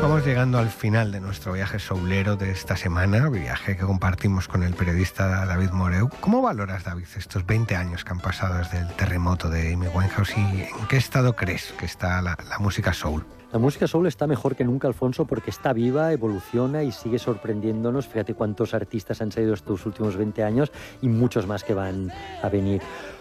Vamos llegando al final de nuestro viaje soulero de esta semana, viaje que compartimos con el periodista David Moreu. ¿Cómo valoras, David, estos 20 años que han pasado desde el terremoto de Amy Winehouse y en qué estado crees que está la música soul? La música soul está mejor que nunca, Alfonso, porque está viva, evoluciona y sigue sorprendiéndonos. Fíjate cuántos artistas han salido estos últimos 20 años y muchos más que van a venir.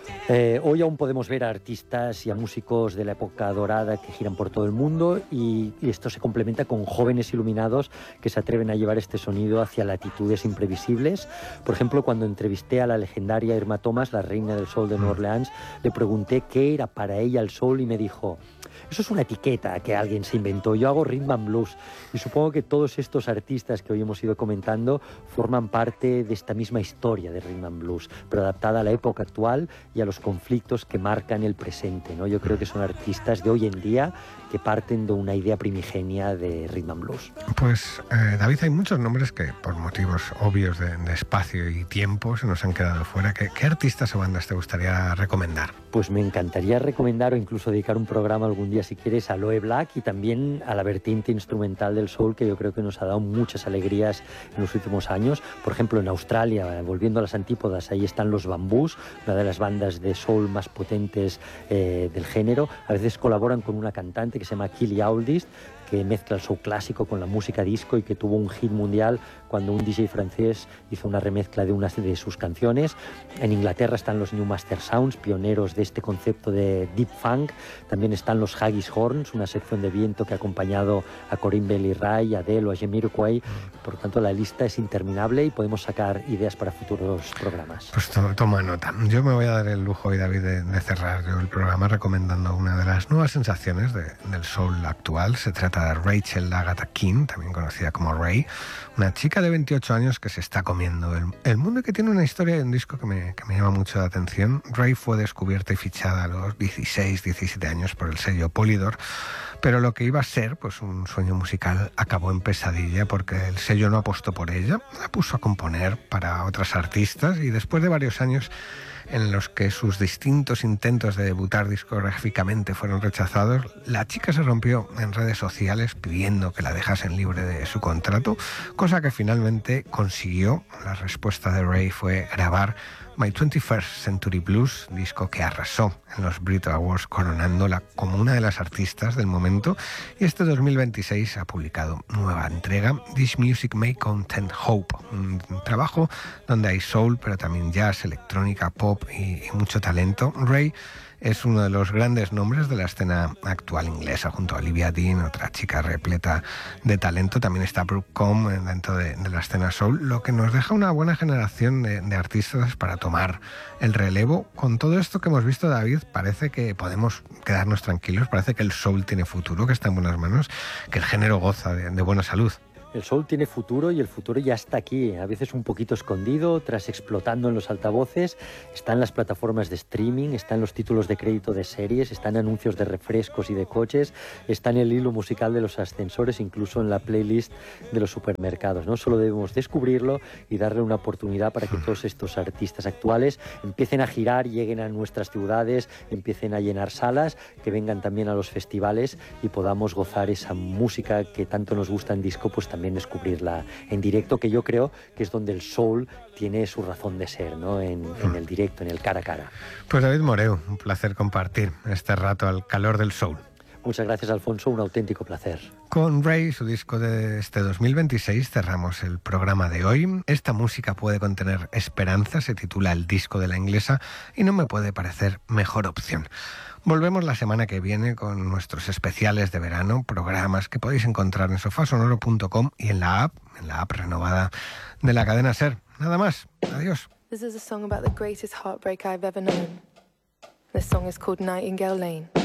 Hoy aún podemos ver a artistas y a músicos de la época dorada que giran por todo el mundo y esto se complementa con jóvenes iluminados que se atreven a llevar este sonido hacia latitudes imprevisibles. Por ejemplo, cuando entrevisté a la legendaria Irma Thomas, la reina del soul de Nueva Orleans, le pregunté qué era para ella el soul y me dijo: eso es una etiqueta que alguien se inventó, yo hago rhythm and blues. Y supongo que todos estos artistas que hoy hemos ido comentando forman parte de esta misma historia de rhythm and blues, pero adaptada a la época actual y a los conflictos que marcan el presente, ¿no? Yo creo que son artistas de hoy en día que parten de una idea primigenia de rhythm and blues. Pues, David, hay muchos nombres que por motivos obvios de espacio y tiempo se nos han quedado fuera. ¿Qué artistas o bandas te gustaría recomendar? Pues me encantaría recomendar o incluso dedicar un programa algún día, si quieres, a Aloe Black y también a la vertiente instrumental del soul, que yo creo que nos ha dado muchas alegrías en los últimos años. Por ejemplo, en Australia, volviendo a las antípodas, ahí están los Bamboos, una de las bandas de soul más potentes del género. A veces colaboran con una cantante que se llama Kelly Auldice, que mezcla el soul clásico con la música disco y que tuvo un hit mundial cuando un DJ francés hizo una remezcla de una de sus canciones. En Inglaterra están los New Master Sounds, pioneros de este concepto de deep funk. También están los Haggis Horns, una sección de viento que ha acompañado a Corinne Bailey Rae, a Adele o a Jamiroquai. Por lo tanto, la lista es interminable y podemos sacar ideas para futuros programas. Pues toma nota. Yo me voy a dar el lujo hoy, David, de cerrar yo el programa recomendando una de las nuevas sensaciones del soul actual. Se trata de Rachel Agatha King, también conocida como Ray, una chica de 28 años que se está comiendo el mundo y que tiene una historia y un disco que me llama mucho la atención. Ray fue descubierta y fichada a los 16, 17 años por el sello Polydor, pero lo que iba a ser pues un sueño musical acabó en pesadilla porque el sello no apostó por ella, la puso a componer para otras artistas y después de varios años en los que sus distintos intentos de debutar discográficamente fueron rechazados, la chica se rompió en redes sociales pidiendo que la dejasen libre de su contrato, cosa que finalmente consiguió. La respuesta de Ray fue grabar My 21st Century Blues, disco que arrasó en los Brit Awards coronándola como una de las artistas del momento, y este 2026 ha publicado nueva entrega, This Music May Contain Hope, un trabajo donde hay soul pero también jazz, electrónica, pop y mucho talento. Ray es uno de los grandes nombres de la escena actual inglesa, junto a Olivia Dean, otra chica repleta de talento. También está Brooke Combe dentro de la escena soul, lo que nos deja una buena generación de artistas para tomar el relevo. Con todo esto que hemos visto, David, parece que podemos quedarnos tranquilos, parece que el soul tiene futuro, que está en buenas manos, que el género goza de buena salud. El soul tiene futuro y el futuro ya está aquí, a veces un poquito escondido, tras explotando en los altavoces. Está en las plataformas de streaming, está en los títulos de crédito de series, está en anuncios de refrescos y de coches, está en el hilo musical de los ascensores, incluso en la playlist de los supermercados, ¿no? Solo debemos descubrirlo y darle una oportunidad para que todos estos artistas actuales empiecen a girar, lleguen a nuestras ciudades, empiecen a llenar salas, que vengan también a los festivales y podamos gozar esa música que tanto nos gusta en disco, pues también descubrirla en directo, que yo creo que es donde el soul tiene su razón de ser, ¿no? En el directo, en el cara a cara. Pues David Moreu, un placer compartir este rato al calor del soul. Muchas gracias, Alfonso, un auténtico placer. Con Ray, su disco de este 2026, cerramos el programa de hoy. Esta música puede contener esperanza, se titula El disco de la inglesa y no me puede parecer mejor opción. Volvemos la semana que viene con nuestros especiales de verano, programas que podéis encontrar en sofasonoro.com y en la app renovada de la cadena SER. Nada más, adiós. This is a song about the greatest heartbreak I've ever known. This song is called Nightingale Lane.